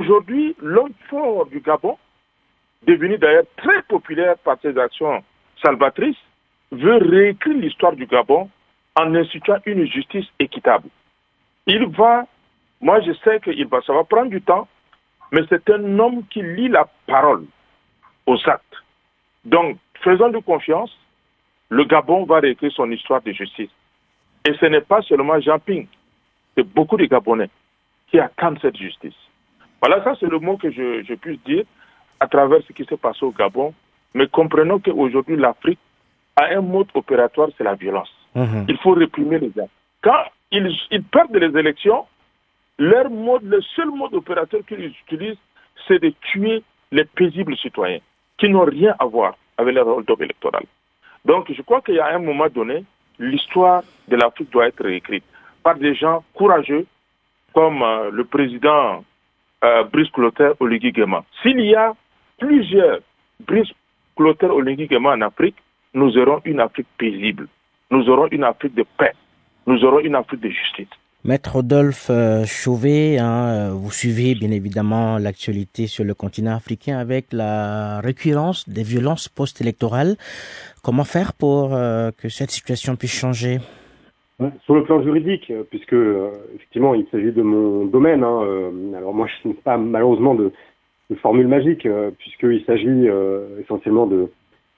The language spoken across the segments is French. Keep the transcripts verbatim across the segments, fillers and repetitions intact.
Aujourd'hui, l'homme fort du Gabon, devenu d'ailleurs très populaire par ses actions salvatrices, veut réécrire l'histoire du Gabon en instituant une justice équitable. Il va, moi je sais que il va, ça va prendre du temps, mais c'est un homme qui lit la parole aux actes. Donc, faisons-lui confiance, le Gabon va réécrire son histoire de justice. Et ce n'est pas seulement Jean Ping, c'est beaucoup de Gabonais qui attendent cette justice. Voilà, ça c'est le mot que je, je puisse dire à travers ce qui s'est passé au Gabon. Mais comprenons qu'aujourd'hui l'Afrique a un mode opératoire, c'est la violence. Mmh. Il faut réprimer les actes. Quand ils, ils perdent les élections, leur mode, le seul mode opérateur qu'ils utilisent, c'est de tuer les paisibles citoyens qui n'ont rien à voir avec leur hold-up électoral. Donc je crois qu'il y a un moment donné, l'histoire de l'Afrique doit être réécrite par des gens courageux comme euh, le président euh, Brice Clotaire Oligui Nguema. S'il y a plusieurs Brice Clotaire Oligui Nguema en Afrique, nous aurons une Afrique paisible. Nous aurons une Afrique de paix. Nous aurons une Afrique de justice. Maître Rodolphe euh, Chauvet, hein, vous suivez bien évidemment l'actualité sur le continent africain avec la récurrence des violences post-électorales. Comment faire pour euh, que cette situation puisse changer? Ouais, sur le plan juridique, puisque euh, effectivement il s'agit de mon domaine. Hein, euh, alors moi je n'ai pas malheureusement de, de formule magique, euh, puisqu'il s'agit euh, essentiellement de,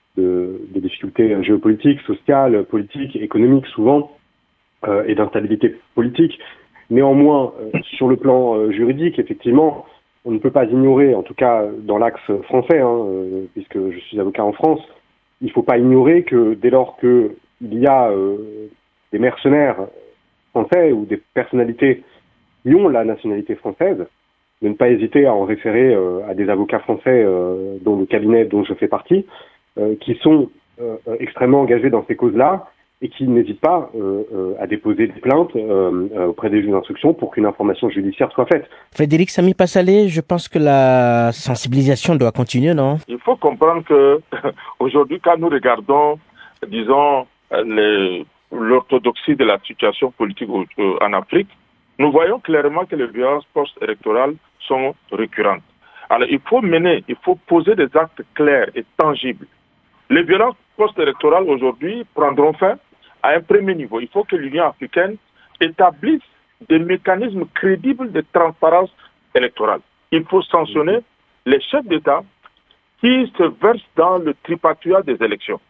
de, de difficultés géopolitiques, sociales, politiques, économiques souvent. Euh, et d'instabilité politique. Néanmoins, euh, sur le plan euh, juridique, effectivement, on ne peut pas ignorer, en tout cas dans l'axe français, hein, euh, puisque je suis avocat en France, il ne faut pas ignorer que dès lors qu'il y a euh, des mercenaires français ou des personnalités qui ont la nationalité française, de ne pas hésiter à en référer euh, à des avocats français euh, dont le cabinet dont je fais partie, euh, qui sont euh, extrêmement engagés dans ces causes-là, et qui n'hésitent pas euh, euh, à déposer des plaintes euh, euh, auprès des juges d'instruction pour qu'une information judiciaire soit faite. Frédéric Samy Passalé, je pense que la sensibilisation doit continuer, non? Il faut comprendre que aujourd'hui, quand nous regardons, disons, les, l'orthodoxie de la situation politique en Afrique, nous voyons clairement que les violences post-électorales sont récurrentes. Alors, il faut mener, il faut poser des actes clairs et tangibles. Les violences post-électorales aujourd'hui prendront fin à un premier niveau. Il faut que l'Union africaine établisse des mécanismes crédibles de transparence électorale. Il faut sanctionner les chefs d'État qui se versent dans le tripatouillage des élections.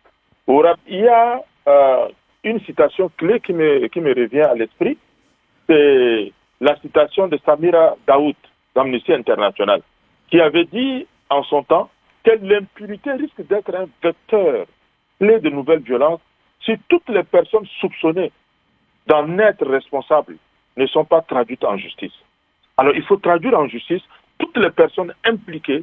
Il y a euh, une citation clé qui me, qui me revient à l'esprit, c'est la citation de Samira Daoud d'Amnesty International, qui avait dit en son temps que l'impunité risque d'être un vecteur clé de nouvelles violences si toutes les personnes soupçonnées d'en être responsables ne sont pas traduites en justice. Alors il faut traduire en justice toutes les personnes impliquées.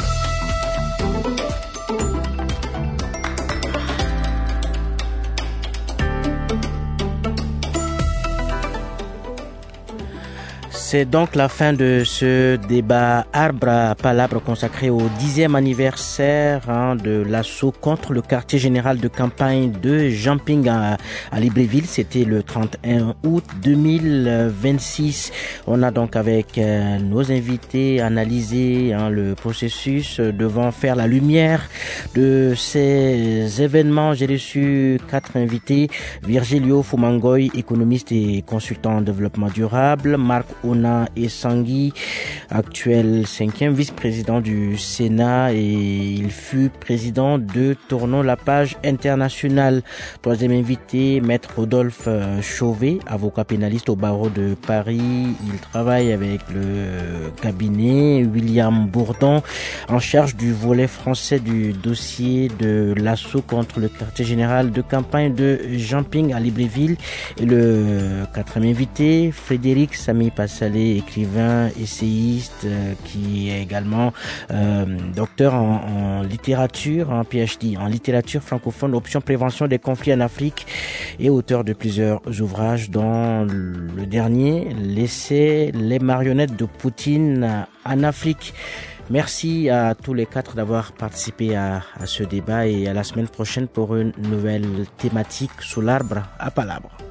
C'est donc la fin de ce débat arbre à palabre consacré au dixième anniversaire hein, de l'assaut contre le quartier général de campagne de Jean Ping à, à Libreville. C'était le trente et un août deux mille vingt-six. On a donc avec euh, nos invités analysé hein, le processus devant faire la lumière de ces événements. J'ai reçu quatre invités. Virgilio Fumangoy, économiste et consultant en développement durable. Marc Ona Essangui, actuel cinquième vice-président du Sénat et il fut président de Tournons la page internationale. Troisième invité, maître Rodolphe Chauvet, avocat pénaliste au barreau de Paris. Il travaille avec le cabinet William Bourdon en charge du volet français du dossier de l'assaut contre le quartier général de campagne de Jean Ping à Libreville. Et le quatrième invité, Frédéric Samy Passalé, écrivain, essayiste, euh, qui est également euh, docteur en, en littérature, en P H D, en littérature francophone, option prévention des conflits en Afrique et auteur de plusieurs ouvrages dont le dernier, l'essai Les marionnettes de Poutine en Afrique. Merci à tous les quatre d'avoir participé à, à ce débat et à la semaine prochaine pour une nouvelle thématique sous l'arbre à palabre.